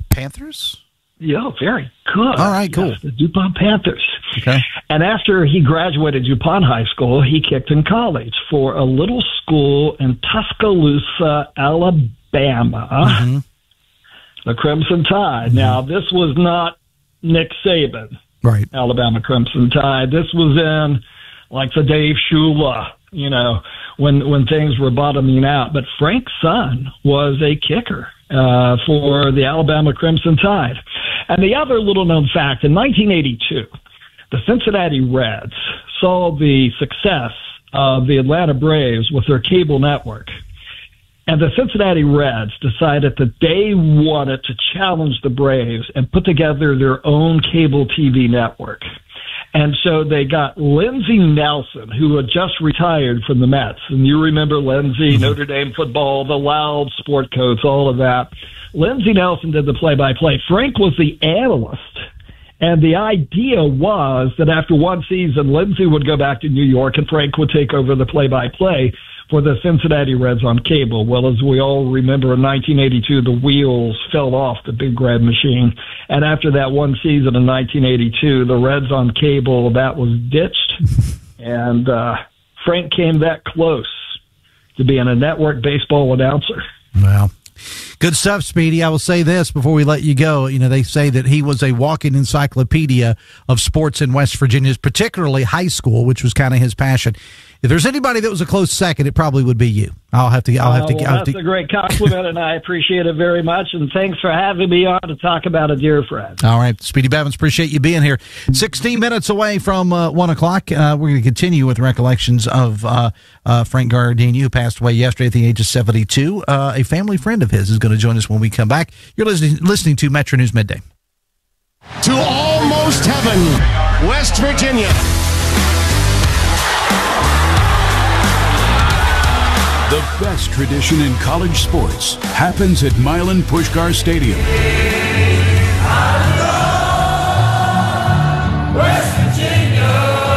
Panthers? Yeah, very good. All right, cool. Yes, the DuPont Panthers. Okay. And after he graduated DuPont High School, he kicked in college for a little school in Tuscaloosa, Alabama, the Crimson Tide. Now, this was not Nick Saban, right? Alabama Crimson Tide. This was in, like, the Dave Shula, when things were bottoming out. But Frank's son was a kicker for the Alabama Crimson Tide. And the other little-known fact, in 1982, the Cincinnati Reds saw the success of the Atlanta Braves with their cable network. And the Cincinnati Reds decided that they wanted to challenge the Braves and put together their own cable TV network. And so they got Lindsey Nelson, who had just retired from the Mets. And you remember Lindsey, Notre Dame football, the loud sport coats, all of that. Lindsey Nelson did the play-by-play. Frank was the analyst. And the idea was that after one season, Lindsey would go back to New York and Frank would take over the play-by-play for the Cincinnati Reds on cable. Well, as we all remember, in 1982, the wheels fell off the big red machine. And after that one season in 1982, the Reds on cable, that was ditched. And Frank came that close to being a network baseball announcer. Wow. Good stuff, Speedy. I will say this before we let you go. They say that he was a walking encyclopedia of sports in West Virginia, particularly high school, which was kind of his passion. If there's anybody that was a close second, it probably would be you. That's a great compliment, and I appreciate it very much. And thanks for having me on to talk about a dear friend. All right, Speedy Bevins, appreciate you being here. 16 minutes away from 1 o'clock. We're going to continue with recollections of Frank Gardini, who passed away yesterday at the age of 72. A family friend of his is going to join us when we come back. You're listening to Metro News Midday. To almost heaven, West Virginia. The best tradition in college sports happens at Milan Puskar Stadium. West Virginia,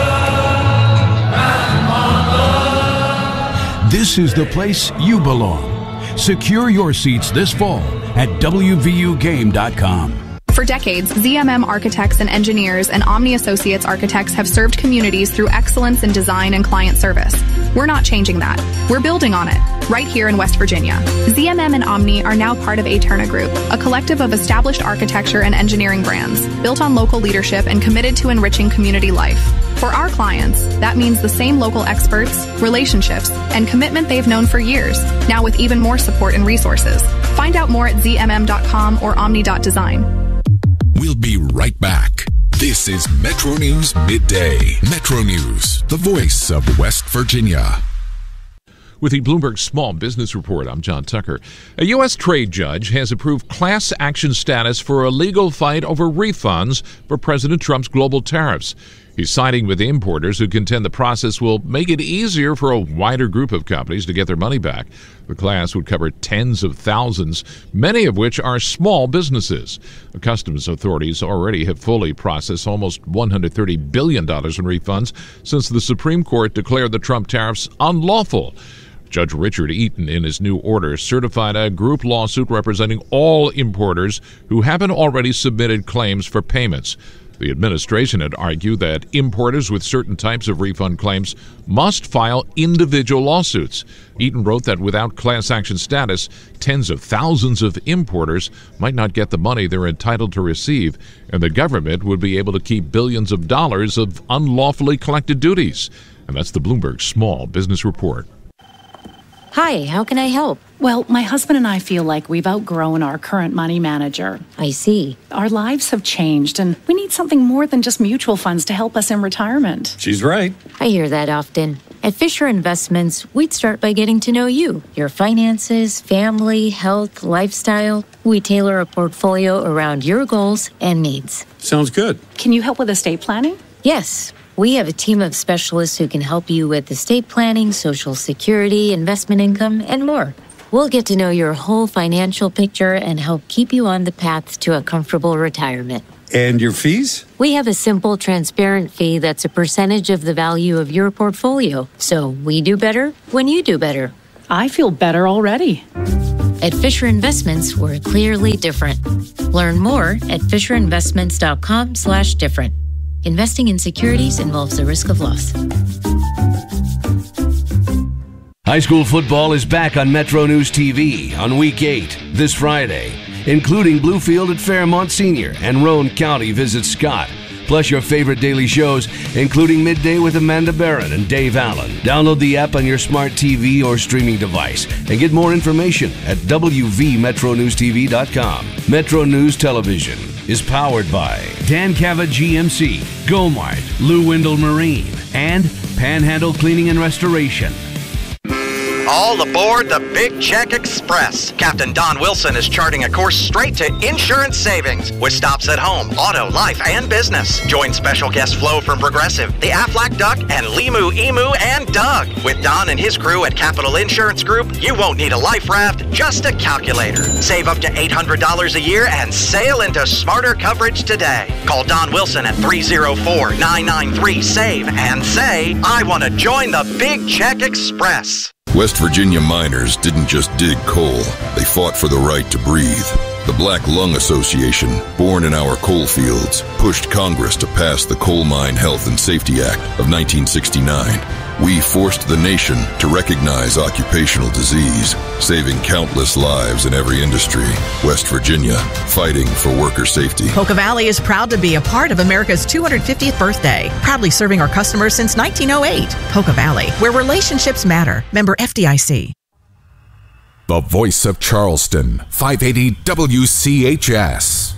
This is the place you belong. Secure your seats this fall at WVUGame.com. For decades, ZMM Architects and Engineers and Omni Associates Architects have served communities through excellence in design and client service. We're not changing that. We're building on it, right here in West Virginia. ZMM and Omni are now part of Aeterna Group, a collective of established architecture and engineering brands, built on local leadership and committed to enriching community life. For our clients, that means the same local experts, relationships, and commitment they've known for years, now with even more support and resources. Find out more at zmm.com or omni.design. We'll be right back. This is Metro News Midday. Metro News, the voice of West Virginia. With the Bloomberg Small Business Report, I'm John Tucker. A U.S. trade judge has approved class action status for a legal fight over refunds for President Trump's global tariffs. He's siding with importers who contend the process will make it easier for a wider group of companies to get their money back. The class would cover tens of thousands, many of which are small businesses. The customs authorities already have fully processed almost $130 billion in refunds since the Supreme Court declared the Trump tariffs unlawful. Judge Richard Eaton, in his new order, certified a group lawsuit representing all importers who haven't already submitted claims for payments. The administration had argued that importers with certain types of refund claims must file individual lawsuits. Eaton wrote that without class action status, tens of thousands of importers might not get the money they're entitled to receive, and the government would be able to keep billions of dollars of unlawfully collected duties. And that's the Bloomberg Small Business Report. Hi, how can I help? Well, my husband and I feel like we've outgrown our current money manager. I see. Our lives have changed, and we need something more than just mutual funds to help us in retirement. She's right. I hear that often. At Fisher Investments, we'd start by getting to know you, your finances, family, health, lifestyle. We tailor a portfolio around your goals and needs. Sounds good. Can you help with estate planning? Yes. We have a team of specialists who can help you with estate planning, Social Security, investment income, and more. We'll get to know your whole financial picture and help keep you on the path to a comfortable retirement. And your fees? We have a simple, transparent fee that's a percentage of the value of your portfolio. So we do better when you do better. I feel better already. At Fisher Investments, we're clearly different. Learn more at FisherInvestments.com/different. Investing in securities involves the risk of loss. High school football is back on Metro News TV on Week 8 this Friday, including Bluefield at Fairmont Senior and Roane County visits Scott. Plus your favorite daily shows, including Midday with Amanda Barron and Dave Allen. Download the app on your smart TV or streaming device and get more information at WVMetroNewsTV.com. Metro News Television is powered by Dan Cava GMC, Gomart, Lou Windle Marine, and Panhandle Cleaning and Restoration. All aboard the Big Check Express. Captain Don Wilson is charting a course straight to insurance savings with stops at home, auto, life, and business. Join special guest Flo from Progressive, the Aflac Duck, and Limu, Emu, and Doug. With Don and his crew at Capital Insurance Group, you won't need a life raft, just a calculator. Save up to $800 a year and sail into smarter coverage today. Call Don Wilson at 304-993-SAVE and say, I want to join the Big Check Express. West Virginia miners didn't just dig coal, they fought for the right to breathe. The Black Lung Association, born in our coal fields, pushed Congress to pass the Coal Mine Health and Safety Act of 1969. We forced the nation to recognize occupational disease, saving countless lives in every industry. West Virginia, fighting for worker safety. Poca Valley is proud to be a part of America's 250th birthday, proudly serving our customers since 1908. Poca Valley, where relationships matter. Member FDIC. The voice of Charleston, 580 WCHS.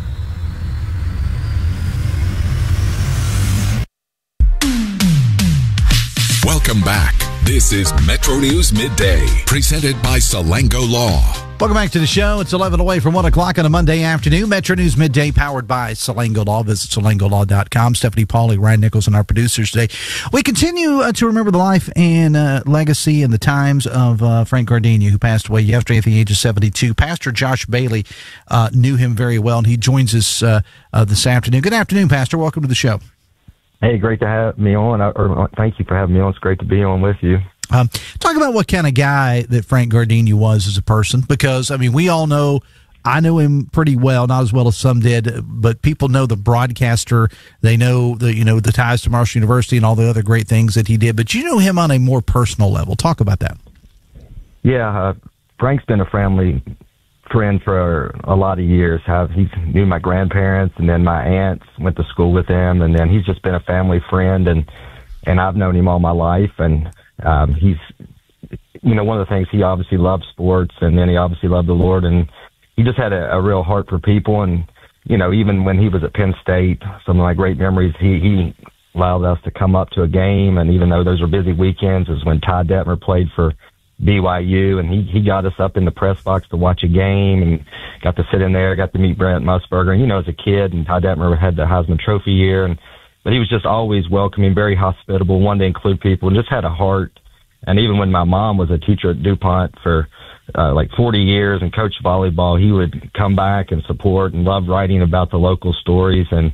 Welcome back. This is Metro News Midday, presented by Salango Law. Welcome back to the show. It's 11 away from 1 o'clock on a Monday afternoon. Metro News Midday, powered by Salango Law. Visit salangolaw.com. Stephanie Pauly, Ryan Nichols, and our producers today. We continue to remember the life and legacy and the times of Frank Gardenia, who passed away yesterday at the age of 72. Pastor Josh Bailey knew him very well, and he joins us this afternoon. Good afternoon, Pastor. Welcome to the show. Hey, great to have me on. Thank you for having me on. It's great to be on with you. Talk about what kind of guy that Frank Gardenia was as a person, because, I mean, we all know, I know him pretty well, not as well as some did, but people know the broadcaster. They know the ties to Marshall University and all the other great things that he did, but you know him on a more personal level. Talk about that. Yeah, Frank's been a family friend for a lot of years. He knew my grandparents, and then my aunts went to school with him, and then he's just been a family friend, and I've known him all my life, and he's, one of the things, he obviously loved sports, and then he obviously loved the Lord, and he just had a real heart for people. And, even when he was at Penn State, some of my great memories, he allowed us to come up to a game, and even though those were busy weekends, is when Ty Detmer played for BYU, and he got us up in the press box to watch a game, and got to sit in there, got to meet Brent Musburger, and, as a kid, and Ty Detmer had the Heisman Trophy year, but he was just always welcoming, very hospitable, wanted to include people, and just had a heart. And even when my mom was a teacher at DuPont for like 40 years and coached volleyball, he would come back and support and loved writing about the local stories, and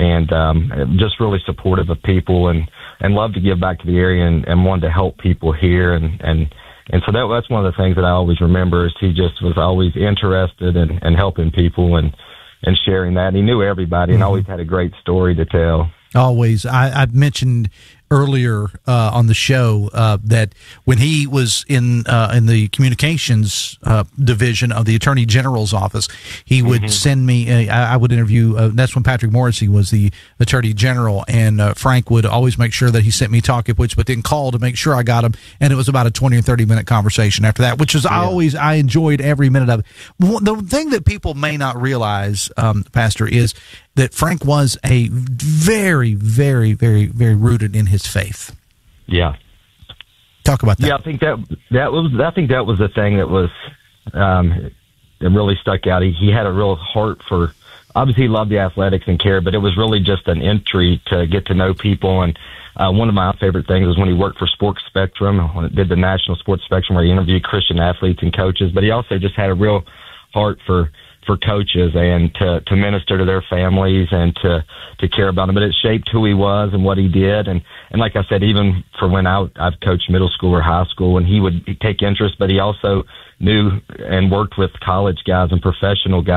just really supportive of people, and loved to give back to the area, and wanted to help people here. And so that's one of the things that I always remember, is he just was always interested in helping people and sharing that. And he knew everybody, and always had a great story to tell. Always. I've mentioned earlier on the show that when he was in the communications division of the Attorney General's office, he would send me, I would interview, that's when Patrick Morrissey was the Attorney General, and Frank would always make sure that he sent me talking points, but then call to make sure I got him, and it was about a 20 or 30-minute conversation after that, which was I enjoyed every minute of it. The thing that people may not realize, Pastor, is that Frank was a very, very, very, very rooted in his faith. Yeah. Talk about that. Yeah, I think that was the thing that was that really stuck out. He had a real heart for, obviously he loved the athletics and care, but it was really just an entry to get to know people. And one of my favorite things was when he worked for Sports Spectrum, when it did the National Sports Spectrum, where he interviewed Christian athletes and coaches. But he also just had a real heart for for coaches and to minister to their families and to care about them. But it shaped who he was and what he did. And like I said, even for when I've coached middle school or high school, and he'd take interest, but he also knew and worked with college guys and professional guys